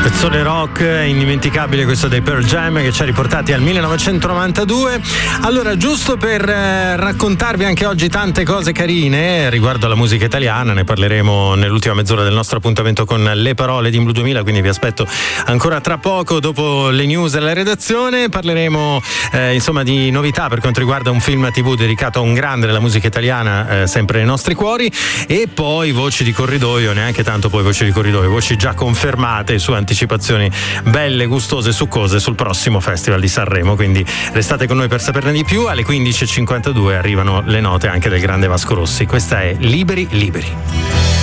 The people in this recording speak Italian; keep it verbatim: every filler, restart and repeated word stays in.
Pezzone rock indimenticabile questo dei Pearl Jam, che ci ha riportati al millenovecentonovantadue. Allora, giusto per eh, raccontarvi anche oggi tante cose carine riguardo alla musica italiana, ne parleremo nell'ultima mezz'ora del nostro appuntamento con le parole di Blu duemila, quindi vi aspetto ancora tra poco dopo le news e la redazione. Parleremo eh, insomma di novità per quanto riguarda un film tivù dedicato a un grande della musica italiana, eh, sempre nei nostri cuori, e poi voci di corridoio, neanche tanto poi voci di corridoio, voci già confermate su anticipazioni belle, gustose, succose sul prossimo Festival di Sanremo, quindi restate con noi per saperne di più. Alle quindici e cinquantadue arrivano le note anche del grande Vasco Rossi. Questa è Liberi Liberi.